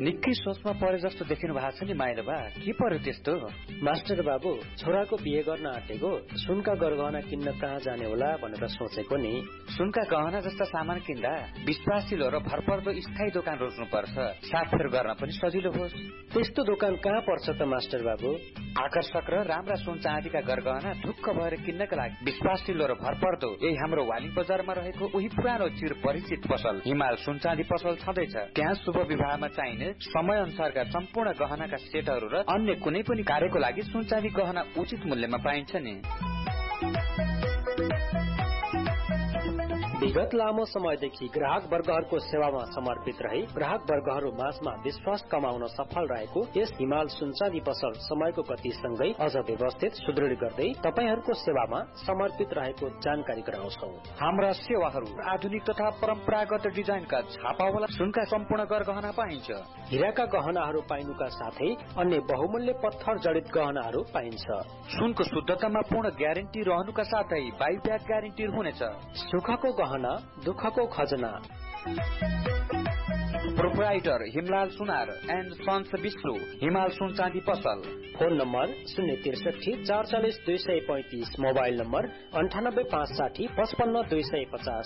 निकै सोचमा परे जस्तो देखिनु भएको छ नि माइलो बा, के पर्यो त्यस्तो? मास्टर बाबु, छोराको बिहे गर्न आँटेको, सुनका गरगहना किन्न कहाँ जाने होला भनेर सोचेको नि। सुनका गहना जस्ता सामान किन्दा विश्वासिलो र भरपर्दो स्थायी दोकान रोज्नु पर्छ, साफेर गर्न पनि सजिलो होस्। त्यस्तो दोकान कहाँ पर्छ त मास्टर बाबु? आकर्षक र राम्रा सुन चाँदीका गरगहना ढुक्क भएर किन्नका लागि विश्वासिलो र भरपर्दो यही हाम्रो वालिङ बजारमा रहेको उही पुरानो चिर परिचित पसल हिमाल सुन चाँदी पसल छँदैछ। त्यहाँ शुभ विवाहमा चाहिने समय अनुसारका सम्पूर्ण गहनाका सेटहरू र अन्य कुनै पनि कार्यको लागि सुन चाँदी गहना उचित मूल्यमा पाइन्छ नि। विगत लामो समयदेखि ग्राहक वर्गहरूको सेवामा समर्पित रही ग्राहक वर्गहरू माझमा विश्वास कमाउन सफल रहेको यस हिमाल सुनचाँदी पसल समयको गतिसँगै अझ व्यवस्थित सुदृढ गर्दै तपाईहरूको सेवामा समर्पित रहेको जानकारी गराउँछौ। हाम्रा सेवाहरू आधुनिक तथा परम्परागत डिजाइनका छापावाला सुनका सम्पूर्ण गहना पाइन्छ। हिराका गहनाहरू पाइनुका साथै अन्य बहुमूल्य पत्थर जडित गहनाहरू पाइन्छ। सुनको शुद्धतामा पूर्ण ग्यारेन्टी रहनुका साथै बाइब्याक ग्यारेन्टी हुनेछ। सुखको गहना, दुःखको खजना। Proprietor Himlal Sunar and sons Vishnu, हिमाल सुन चाँदी पसल। Phone number 063 440 235, mobile number 98 560 55 250।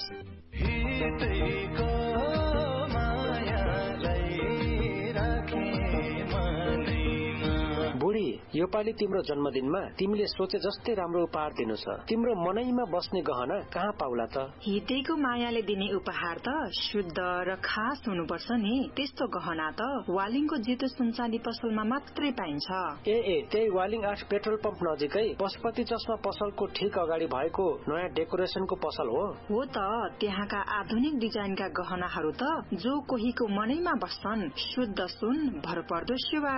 बुढी, यो पालि तिम्रो जन्मदिनमा तिमीले सोचे जस्तै राम्रो उपहार दिनु छ। तिम्रो मनैमा बस्ने गहना कहाँ पाउला त? हितेको मायाले दिने उपहार त शुद्ध र खास हुनुपर्छ नि। त्यस्तो गहना त वालिङको जितो सुनचाँदी पसलमा मात्रै पाइन्छ। त्यही वालिङ 8 पेट्रोल पम्प नजिकै पशुपति चस्मा पसलको ठिक अगाडि भएको नयाँ डेकोरेसनको पसल हो। हो त, त्यहाँका आधुनिक डिजाइनका गहनाहरू त जो कोहीको मनैमा बस्छन्। शुद्ध सुन, भरपर्दो सेवा।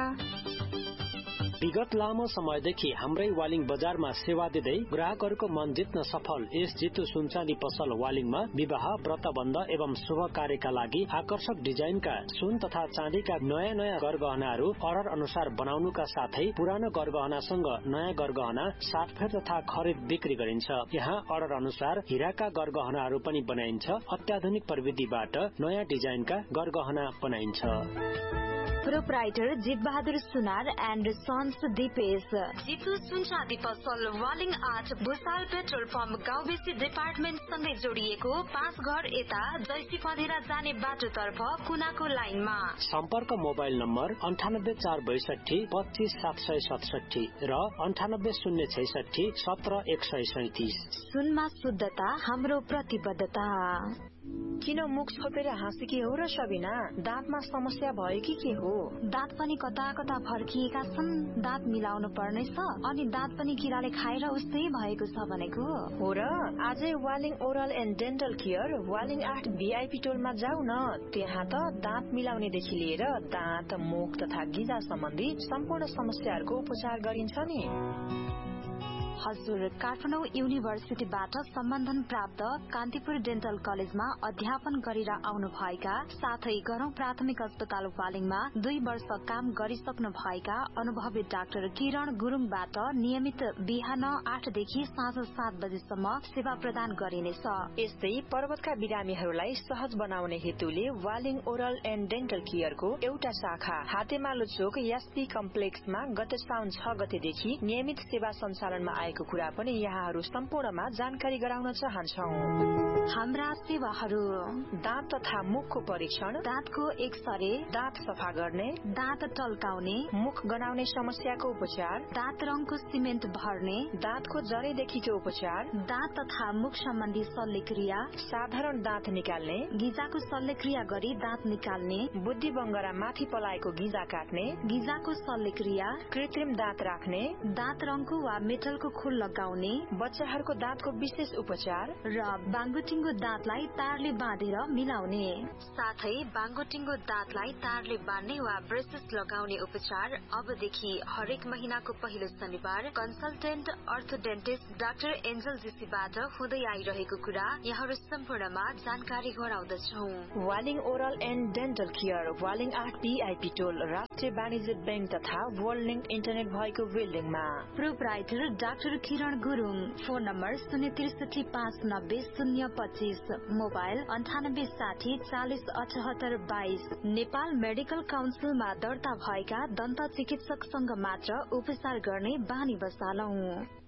विगत लामो समयदेखि हाम्रै वालिङ बजारमा सेवा दिँदै ग्राहकहरूको मन जित्न सफल यस जितु सुनचाँदी पसल वालिङमा विवाह, व्रतबन्ध एवं शुभ कार्यका लागि आकर्षक डिजाइनका सुन तथा चाँदीका नयाँ नयाँ गरगहनाहरू अर्डर अनुसार बनाउनुका साथै पुरानो गरगहनासँग नयाँ गरगहना साटफेर तथा खरिद बिक्री गरिन्छ। यहाँ अर्डर अनुसार हिराका गरगहनाहरू पनि बनाइन्छ। अत्याधुनिक प्रविधिबाट नयाँ डिजाइनका गरगहना बनाइन्छ। Proprietor Jeet Bahadur Sunar and sons Dipesh, Jitu सुनचाँदी पसल Waling 8 Bhusal petrol pump गाउँबेसी department सँगै जोडिएको 5 घर यता जैसी पँधेरा जाने बाटोतर्फ कुनाको लाइनमा। सम्पर्क मोबाइल नम्बर 98 462 25 767 र 98 066 17 137। सुनमा शुद्धता हाम्रो प्रतिबद्धता। किन मुख छोपेर हाँसेकी हो र सबिना? दाँतमा समस्या भयो कि के हो? दाँत पनि कता कता फर्किएका छन्। दाँत मिलाउनु पर्नेछ अनि दाँत पनि किराले खाएर उस्तै भएको छ भनेको हो र। आजै Waling oral and dental care Waling 8 VIP टोलमा जाऊ न। त्यहाँ त दाँत मिलाउनेदेखि लिएर दाँत, मुख तथा गिजा सम्बन्धी सम्पूर्ण समस्याहरूको उपचार गरिन्छ नि। हजुर, काठमाडौँ युनिभर्सिटीबाट सम्बन्धन प्राप्त कान्तिपुर डेन्टल कलेजमा अध्यापन गरेर आउनु भएका साथै गरौं प्राथमिक अस्पताल वालिङमा 2 वर्ष काम गरिसक्नु भएका अनुभवी डाक्टर किरण गुरुङबाट नियमित बिहान 8 देखि साँझ 7 बजेसम्म सेवा प्रदान गरिनेछ। यस्तै पर्वतका बिरामीहरूलाई सहज बनाउने हेतुले वालिङ ओरल एन्ड डेन्टल केयरको एउटा शाखा हातेमालो चोक एसपी कम्प्लेक्समा गत साउन 6 गतेदेखि नियमित सेवा सञ्चालनमा आएको कुरा पनि यहाँहरू सम्पूर्णमा जानकारी गराउन चाहन्छौ। हाम्रा सेवाहरू: दाँत तथा मुखको परीक्षण, दाँतको एक्सरे, दाँत सफा गर्ने, दाँत टल्काउने, मुख गनाउने समस्याको उपचार, दाँत रङको सिमेन्ट भर्ने, दाँतको जरेदेखिको उपचार, दाँत तथा मुख सम्बन्धी शल्यक्रिया, साधारण दाँत निकाल्ने, गिजाको शल्यक्रिया गरी दाँत निकाल्ने, बुद्धि बङ्गरा माथि पलाएको गिजा काट्ने, गिजाको शल्यक्रिया, कृत्रिम दाँत राख्ने, दाँत रङको वा मेटलको खोल लगाउने, बच्चाहरूको दाँतको विशेष उपचार र बाङ्गोटिङ्गो दाँतलाई तारले बाँधेर मिलाउने, साथै बाङ्गोटिङ्गो दाँतलाई तारले बाँध्ने वा ब्रेसेस लगाउने उपचार अबदेखि हरेक महिनाको पहिलो शनिबार कन्सल्टेन्ट अर्थोडेन्टिस्ट डाक्टर एन्जल जीसीबाट हुँदै आइरहेको कुरा यहाँहरू सम्पूर्णमा जानकारी गराउँदछौ। Waling oral and dental care Waling 8 VIP टोल राष्ट्रिय वाणिज्य बैंक तथा वर्ल्ड लिंक इन्टरनेट भएको बिल्डिङमा। प्रोप्राइटर डाक्टर डाक्टर किरण Gurung. Phone number 063590025, mobile 9860407822। Nepal medical काउन्सिलमा दर्ता भएका दन्त चिकित्सकसँग मात्र उपचार गर्ने बानी बसालौं।